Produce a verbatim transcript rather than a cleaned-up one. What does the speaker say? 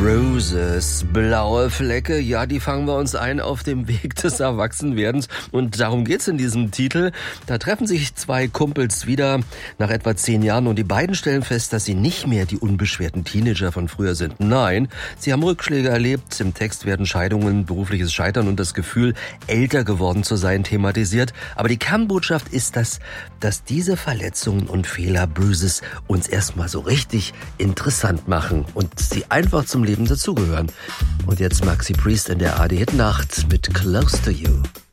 Bruises, blaue Flecke, ja, die fangen wir uns ein auf dem Weg des Erwachsenwerdens. Und darum geht's in diesem Titel. Da treffen sich zwei Kumpels wieder nach etwa zehn Jahren und die beiden stellen fest, dass sie nicht mehr die unbeschwerten Teenager von früher sind. Nein, sie haben Rückschläge erlebt. Im Text werden Scheidungen, berufliches Scheitern und das Gefühl, älter geworden zu sein, thematisiert. Aber die Kernbotschaft ist, dass, dass diese Verletzungen und Fehler, Bruises, uns erstmal so richtig interessant machen und sie einfach zum Leben dazugehören. Und jetzt Maxi Priest in der A D Hit Nacht mit Close to You.